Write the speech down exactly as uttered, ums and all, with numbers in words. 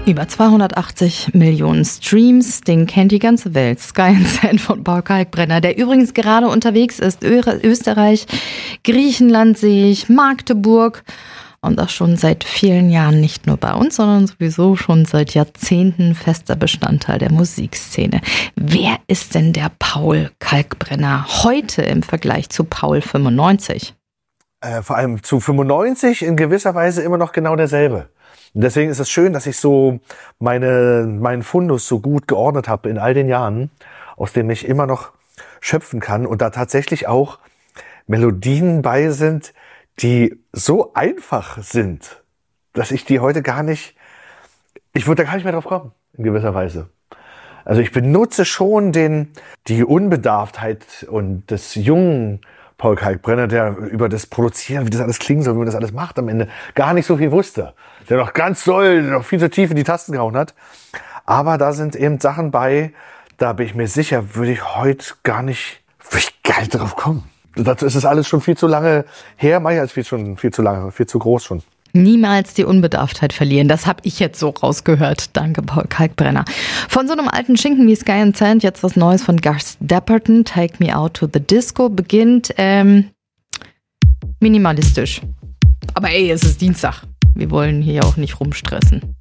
Über zweihundertachtzig Millionen Streams, den kennt die ganze Welt. Sky and Sand von Paul Kalkbrenner, der übrigens gerade unterwegs ist. Österreich, Griechenland sehe ich, Magdeburg. Und das schon seit vielen Jahren nicht nur bei uns, sondern sowieso schon seit Jahrzehnten fester Bestandteil der Musikszene. Wer ist denn der Paul Kalkbrenner heute im Vergleich zu Paul fünfundneunzig? Äh, vor allem zu fünfundneunzig in gewisser Weise immer noch genau derselbe. Und deswegen ist es schön, dass ich so meine, meinen Fundus so gut geordnet habe in all den Jahren, aus dem ich immer noch schöpfen kann und da tatsächlich auch Melodien bei sind, die so einfach sind, dass ich die heute gar nicht, ich würde da gar nicht mehr drauf kommen, in gewisser Weise. Also ich benutze schon den, die Unbedarftheit und des jungen Paul Kalkbrenner, der über das Produzieren, wie das alles klingen soll, wie man das alles macht, am Ende gar nicht so viel wusste. Der noch ganz doll, noch viel zu tief in die Tasten gehauen hat. Aber da sind eben Sachen bei, da bin ich mir sicher, würde ich heute gar nicht, würde ich gar nicht drauf kommen. Dazu ist es alles schon viel zu lange her, Maya ist viel, schon viel zu lange, viel zu groß schon. Niemals die Unbedarftheit verlieren, das habe ich jetzt so rausgehört. Danke, Paul Kalkbrenner. Von so einem alten Schinken wie Sky and Sand jetzt was Neues von Gus Dapperton, Take Me Out to the Disco, beginnt ähm, minimalistisch. Aber ey, es ist Dienstag. Wir wollen hier auch nicht rumstressen.